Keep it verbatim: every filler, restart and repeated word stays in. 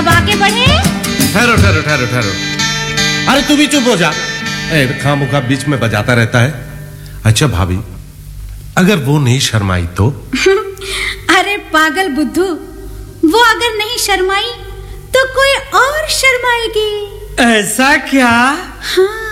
अब आगे बढ़े। ठहरो ठहरो ठहरो ठहरो, अरे तू भी चुप हो जा। ए, खामुखा बीच में बजाता रहता है। अच्छा भाभी, अगर वो नहीं शर्माई तो? अरे पागल बुद्धू, वो अगर नहीं शर्माई तो कोई और शर्माएगी। ऐसा क्या? हाँ।